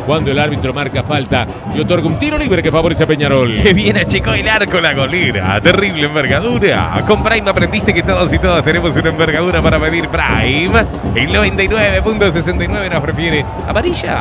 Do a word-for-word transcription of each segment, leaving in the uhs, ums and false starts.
cuando el árbitro marca falta y otorga un tiro libre que favorece a Peñarol. Que bien achicó el arco la golera. Terrible envergadura. Con Prime aprendiste que todos y todas tenemos una envergadura para medir Prime. El noventa y nueve punto sesenta y nueve nos prefiere amarilla.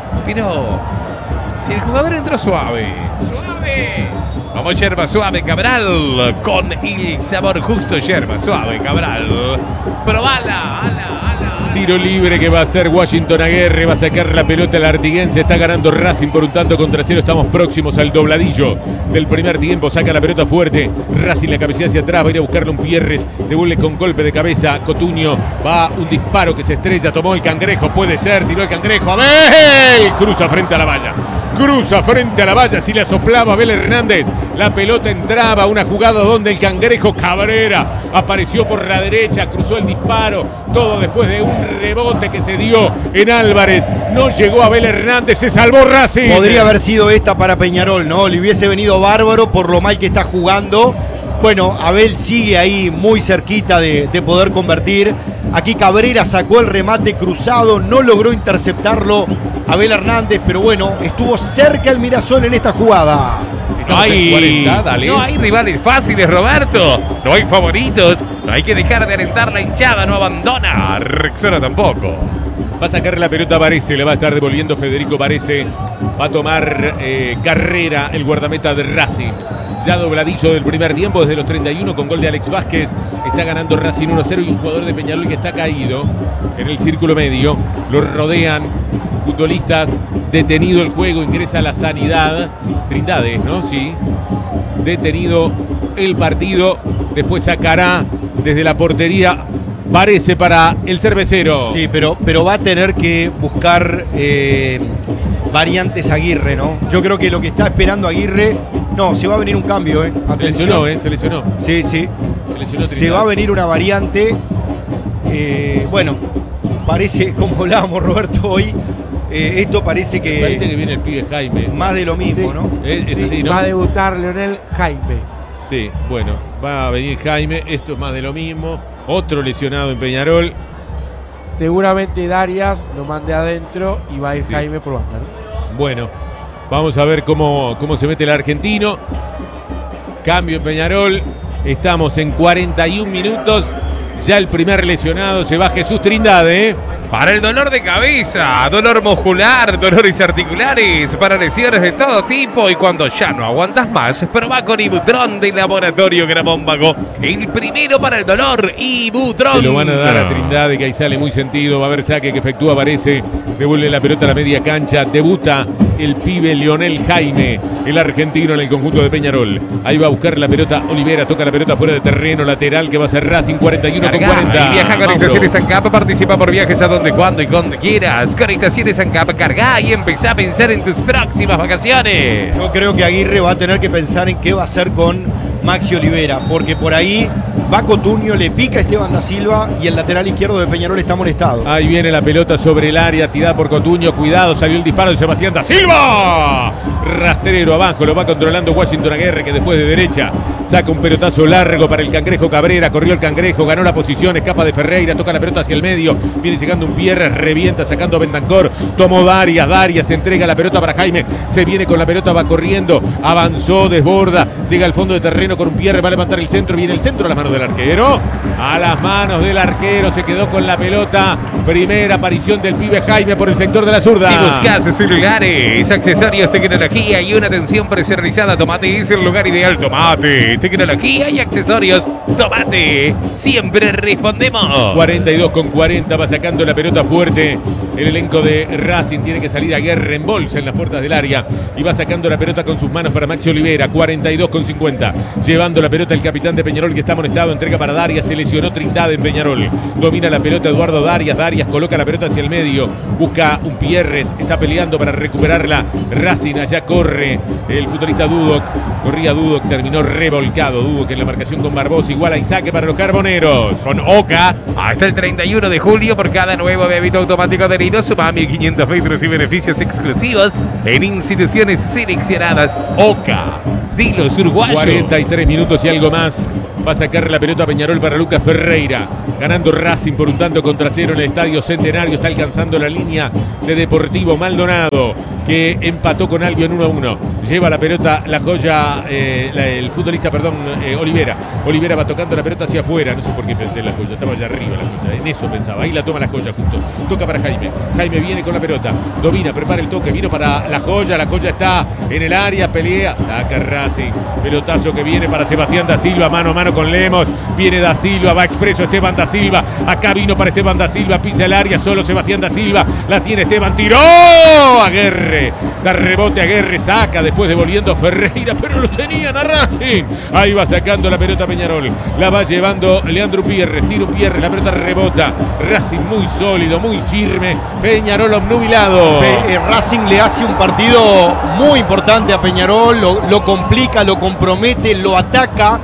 Pero si el jugador entró suave, suave. Vamos, yerba suave Cabral, con el sabor justo, yerba suave Cabral. Probala, ala, ala. Tiro libre que va a hacer Washington Aguirre, va a sacar la pelota el Artiguense, está ganando Racing por un tanto contra cero, estamos próximos al dobladillo del primer tiempo, saca la pelota fuerte, Racing la cabecea hacia atrás, va a ir a buscarle un Pierres, devuelve con golpe de cabeza, Cotuño, va un disparo que se estrella, tomó el Cangrejo, puede ser, tiró el Cangrejo, Abel, cruza frente a la valla. Cruza frente a la valla, si la soplaba Abel Hernández, la pelota entraba, una jugada donde el Cangrejo Cabrera apareció por la derecha, cruzó el disparo, todo después de un rebote que se dio en Álvarez, no llegó Abel Hernández, se salvó Racing. Podría haber sido esta para Peñarol, ¿no? Le hubiese venido bárbaro por lo mal que está jugando. Bueno, Abel sigue ahí muy cerquita de, de poder convertir. Aquí Cabrera sacó el remate cruzado, no logró interceptarlo Abel Hernández, pero bueno, estuvo cerca el Mirasol en esta jugada. No hay, cuarenta, dale. No hay rivales fáciles, Roberto. No hay favoritos. No hay que dejar de alentar la hinchada, no abandona. Rexona tampoco. Va a sacar la pelota Varese, le va a estar devolviendo Federico Varese. Va a tomar eh, carrera el guardameta de Racing. Ya dobladillo del primer tiempo desde los treinta y uno con gol de Alex Vázquez. Está ganando Racing uno a cero y un jugador de Peñarol que está caído en el círculo medio. Lo rodean futbolistas. Detenido el juego, ingresa la sanidad. Trindades, ¿no? Sí. Detenido el partido. Después sacará desde la portería Varese para el cervecero. Sí, pero, pero va a tener que buscar eh, variantes Aguirre, ¿no? Yo creo que lo que está esperando Aguirre... No, se va a venir un cambio, ¿eh? Atención. Se lesionó, ¿eh? Se lesionó. Sí, sí. Se, lesionó se va a venir una variante. Eh, bueno, parece, como hablábamos, Roberto, hoy, eh, esto parece que... Parece que viene el pibe Jaime. Más de lo mismo, sí. ¿no? Es, es sí, así, ¿no? Va a debutar Leonel Jaime. Sí, bueno, va a venir Jaime. Esto es más de lo mismo. Otro lesionado en Peñarol. Seguramente Darias lo mande adentro y va a ir sí. Jaime por banda, ¿no? Bueno, vamos a ver cómo, cómo se mete el argentino. Cambio en Peñarol. Estamos en cuarenta y un minutos. Ya el primer lesionado se va Jesús Trindade, ¿eh? Para el dolor de cabeza, dolor muscular, dolores articulares, para lesiones de todo tipo y cuando ya no aguantas más, probá con Ibutron de Laboratorio Gramónvago. El primero para el dolor, Ibutron. Se lo van a dar a Trindade, que ahí sale muy sentido. Va a haber saque que efectúa Varese. Devuelve la pelota a la media cancha. Debuta el pibe Leonel Jaime, el argentino en el conjunto de Peñarol. Ahí va a buscar la pelota Olivera. Toca la pelota fuera de terreno lateral que va a ser Racing cuarenta y uno Carga, con cuarenta. Y viaja con Estaciones ANCAP. Participa por viajes a donde, cuando y cuando quieras. Con Estaciones ANCAP, carga y empezá a pensar en tus próximas vacaciones. Yo creo que Aguirre va a tener que pensar en qué va a hacer con Maxi Olivera, porque por ahí va Cotuño, le pica a Esteban da Silva y el lateral izquierdo de Peñarol está molestado. Ahí viene la pelota sobre el área, tirada por Cotuño. Cuidado, salió el disparo de Sebastián da Silva. Rastrero abajo, lo va controlando Washington Aguirre, que después de derecha saca un pelotazo largo para el Cangrejo Cabrera. Corrió el Cangrejo, ganó la posición, escapa de Ferreira, toca la pelota hacia el medio. Viene llegando un Pierre, revienta, sacando a Bentancor. Tomó Darias, Darias entrega la pelota para Jaime. Se viene con la pelota, va corriendo, avanzó, desborda, llega al fondo de terreno con un Pierre, va a levantar el centro. Viene el centro a las manos del arquero. A las manos del arquero, se quedó con la pelota. Primera aparición del pibe Jaime por el sector de la zurda. Si buscas celulares, accesorios, tecnología y una atención personalizada, Tomate es el lugar ideal. Tomate, tecnología y accesorios, Tomate, siempre respondemos. cuarenta y dos con cuarenta, va sacando la pelota fuerte. El elenco de Racing tiene que salir a guerra en bolsa en las puertas del área y va sacando la pelota con sus manos para Maxi Olivera. Cuarenta y dos con cincuenta, llevando la pelota el capitán de Peñarol, que está amonestado. Entrega para Darias, se lesionó Trindade en Peñarol. Domina la pelota Eduardo Darias. Darias coloca la pelota hacia el medio, busca un Pierres, está peleando para recuperarla Racing. Allá corre el futbolista Dudok, corría Dudok, terminó revolcado Dudok en la marcación con Barbosa. Igual hay saque para los carboneros. Con Oca, hasta el treinta y uno de julio, por cada nuevo débito automático adherido, suma mil quinientos metros y beneficios exclusivos en instituciones seleccionadas. Oca, de los uruguayos. cuarenta y tres minutos y algo más. Va a sacar la pelota Peñarol para Lucas Ferreira. ganando Racing por un tanto contra cero en el Estadio Centenario. Está alcanzando la línea de Deportivo Maldonado, que empató con Albion uno a uno. Lleva la pelota, la joya, eh, la, el futbolista, perdón, eh, Olivera. Olivera va tocando la pelota hacia afuera. No sé por qué pensé en la joya, estaba allá arriba la joya. En eso pensaba. Ahí la toma la joya justo. Toca para Jaime. Jaime viene con la pelota. Domina, prepara el toque. Vino para la joya. La joya está en el área. Pelea. Saca Racing. Pelotazo que viene para Sebastián da Silva. Mano a mano con Lemos. Viene da Silva. Va expreso Esteban da Silva. Acá vino para Esteban da Silva. Pisa el área. Solo Sebastián da Silva. La tiene Esteban. Tiró. Aguerre. Da rebote Aguerre. Saca después devolviendo Ferreira. Pero lo tenían a Racing. Ahí va sacando la pelota Peñarol. La va llevando Leandro Pierres. Tira un Pierres. La pelota rebota. Racing muy sólido, muy firme. Peñarol obnubilado. Eh, Racing le hace un partido muy importante a Peñarol. Lo, lo complica, lo compromete, lo ataca.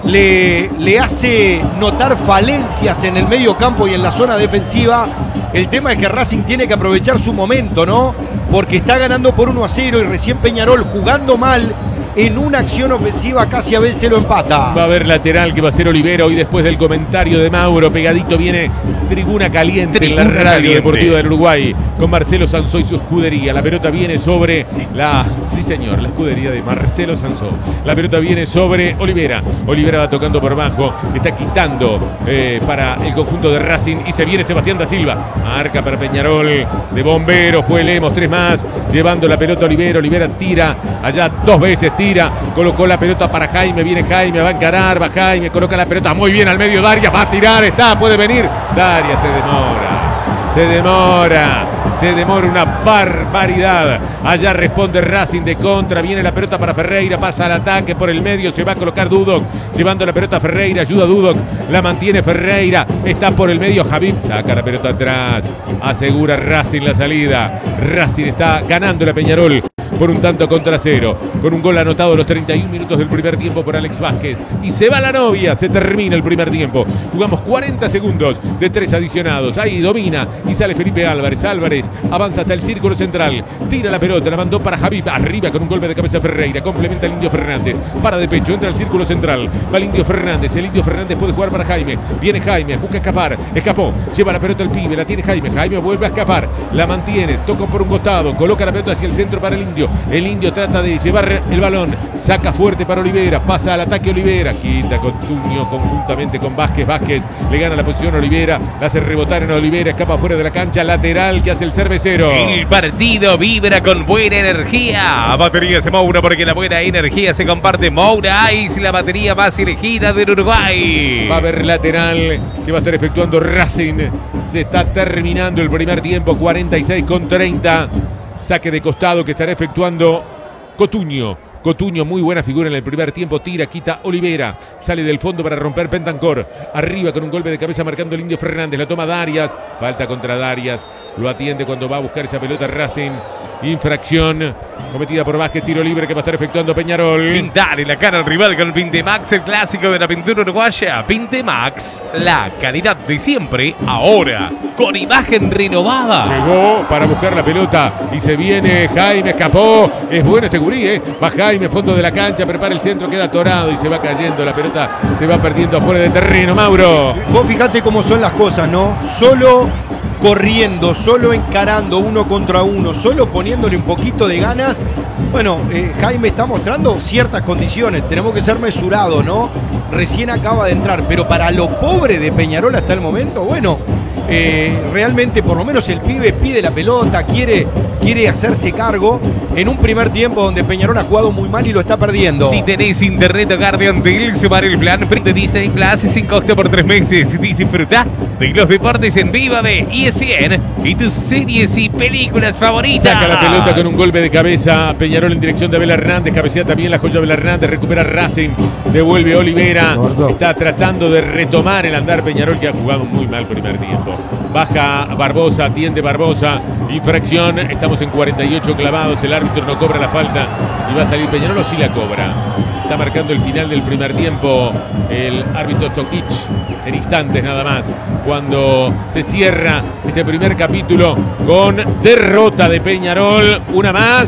Le, le hace notar falencias en el medio campo y en la zona defensiva. El tema es que Racing tiene que aprovechar su momento, ¿no? Porque está ganando por uno a cero y recién Peñarol jugando mal en una acción ofensiva casi a veces se lo empata. Va a haber lateral que va a ser Olivera. Hoy después del comentario de Mauro, pegadito viene Tribuna Caliente Tribuna en la radio caliente. Deportiva del Uruguay con Marcelo Sansó y su escudería. La pelota viene sobre la, sí señor, la escudería de Marcelo Sansó. La pelota viene sobre Olivera. Olivera va tocando por abajo, está quitando eh, para el conjunto de Racing y se viene Sebastián da Silva. Marca para Peñarol de Bombero, fue Lemos, tres más, llevando la pelota Olivera. Olivera tira allá dos veces, tira, colocó la pelota para Jaime, viene Jaime, va a encarar, va Jaime, coloca la pelota muy bien al medio, Darias va a tirar, está, puede venir, Darias se demora, se demora, se demora una barbaridad, allá responde Racing de contra, viene la pelota para Ferreira, pasa al ataque por el medio, se va a colocar Dudok, llevando la pelota a Ferreira, ayuda a Dudok, la mantiene Ferreira, está por el medio Javib, saca la pelota atrás, asegura Racing la salida, Racing está ganando la Peñarol por un tanto contra cero, con un gol anotado a los treinta y un minutos del primer tiempo por Alex Vázquez. Y se va la novia, se termina el primer tiempo. Jugamos cuarenta segundos de tres adicionados. Ahí domina y sale Felipe Álvarez. Álvarez avanza hasta el círculo central. Tira la pelota, la mandó para Javib. Arriba con un golpe de cabeza Ferreira. Complementa el Indio Fernández. Para de pecho, entra al círculo central. Va el Indio Fernández. El Indio Fernández puede jugar para Jaime. Viene Jaime, busca escapar. Escapó. Lleva la pelota al pibe. La tiene Jaime. Jaime vuelve a escapar. La mantiene. Toca por un costado. Coloca la pelota hacia el centro para el Indio. El Indio trata de llevar el balón, saca fuerte para Olivera, pasa al ataque Olivera, quita con Tuño conjuntamente con Vázquez, Vázquez le gana la posición a Olivera, la hace rebotar en Olivera, escapa fuera de la cancha, lateral que hace el cervecero. El partido vibra con buena energía. Baterías Moura, porque la buena energía se comparte. Moura Ice, la batería más elegida del Uruguay. Va a haber lateral que va a estar efectuando Racing. Se está terminando el primer tiempo, cuarenta y seis con treinta. Saque de costado que estará efectuando Cotuño. Cotuño, muy buena figura en el primer tiempo. Tira, quita Olivera. Sale del fondo para romper Bentancor. Arriba con un golpe de cabeza marcando el Indio Fernández. La toma Darias. Falta contra Darias. Lo atiende cuando va a buscar esa pelota Racing. Infracción cometida por Vázquez, tiro libre que va a estar efectuando Peñarol. Pintale la cara al rival con el Pintemax, el clásico de la pintura uruguaya. Pintemax, la calidad de siempre, ahora con imagen renovada. Llegó para buscar la pelota y se viene Jaime, escapó. Es bueno este gurí, ¿eh? Va Jaime, fondo de la cancha, prepara el centro, queda atorado y se va cayendo. La pelota se va perdiendo afuera de terreno, Mauro. Vos fijate cómo son las cosas, ¿no? Solo corriendo, solo encarando uno contra uno, solo poniéndole un poquito de ganas. Bueno, eh, Jaime está mostrando ciertas condiciones, tenemos que ser mesurados, ¿no? Recién acaba de entrar, pero para lo pobre de Peñarol hasta el momento, bueno, eh, realmente por lo menos el pibe pide la pelota, quiere, quiere hacerse cargo en un primer tiempo donde Peñarol ha jugado muy mal y lo está perdiendo. Si tenés internet hogar de Antel, sumar el plan Print de Disney Plus sin costo por tres meses. Disfruta de los deportes en vivo de E S P N y tus series y películas favoritas. Saca la pelota con un golpe de cabeza Peñarol en dirección de Abel Hernández, cabecea también la joya de Abel Hernández, recupera Racing, devuelve Olivera, está tratando de retomar el andar Peñarol que ha jugado muy mal primer tiempo. Baja Barbosa, atiende Barbosa, infracción, estamos en cuarenta y ocho clavados, el árbitro no cobra la falta y va a salir Peñarol o sí la cobra. Está marcando el final del primer tiempo el árbitro Tokic en instantes nada más, cuando se cierra este primer capítulo con derrota de Peñarol, una más,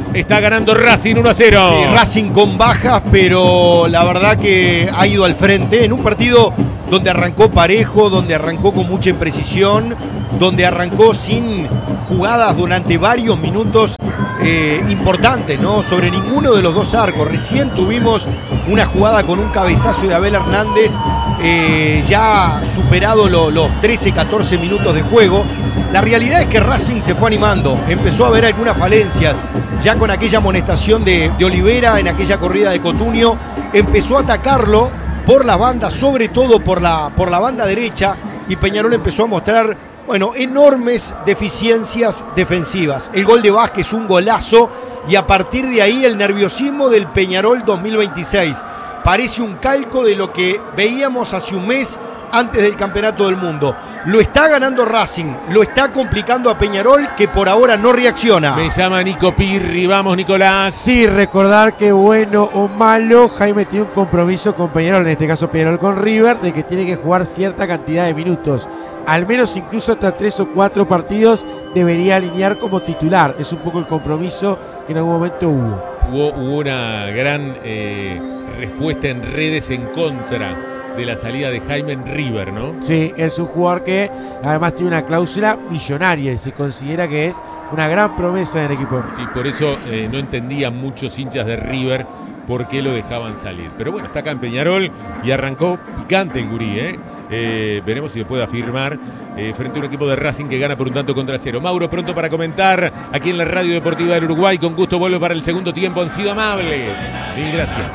Está ganando Racing uno a cero. Sí, Racing con bajas, pero la verdad que ha ido al frente en un partido donde arrancó parejo, donde arrancó con mucha imprecisión, donde arrancó sin jugadas durante varios minutos eh, importantes, ¿no? Sobre ninguno de los dos arcos. Recién tuvimos una jugada con un cabezazo de Abel Hernández, eh, ya superado lo, los trece, catorce minutos de juego. La realidad es que Racing se fue animando, empezó a ver algunas falencias, ya con aquella amonestación de, de Olivera en aquella corrida de Cotunio, empezó a atacarlo por la banda, sobre todo por la, por la banda derecha, y Peñarol empezó a mostrar, bueno, enormes deficiencias defensivas. El gol de Vázquez, un golazo, y a partir de ahí el nerviosismo del Peñarol dos mil veintiséis. Parece un calco de lo que veíamos hace un mes antes del Campeonato del Mundo. Lo está ganando Racing, lo está complicando a Peñarol, que por ahora no reacciona. Me llama Nico Pirri, vamos Nicolás. Sí, recordar que bueno o malo, Jaime tiene un compromiso con Peñarol, en este caso Peñarol con River, de que tiene que jugar cierta cantidad de minutos. Al menos incluso hasta tres o cuatro partidos debería alinear como titular. Es un poco el compromiso que en algún momento hubo. Hubo, hubo una gran eh, respuesta en redes en contra de la salida de Jaime en River, ¿no? Sí, es un jugador que además tiene una cláusula millonaria y se considera que es una gran promesa del equipo. Sí, por eso eh, no entendían muchos hinchas de River por qué lo dejaban salir. Pero bueno, está acá en Peñarol y arrancó picante el gurí, ¿eh? Eh, veremos si se puede afirmar eh, frente a un equipo de Racing que gana por un tanto contra cero. Mauro, pronto para comentar aquí en la Radio Deportiva del Uruguay. Con gusto vuelvo para el segundo tiempo. Han sido amables. Mil gracias.